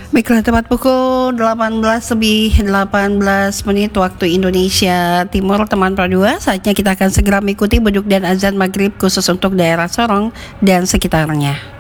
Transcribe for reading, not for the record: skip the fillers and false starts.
Baiklah, tepat pukul 18 lebih 18 menit waktu Indonesia Timur, teman Pro 2. Saatnya kita akan segera mengikuti beduk dan azan maghrib khusus untuk daerah Sorong dan sekitarnya.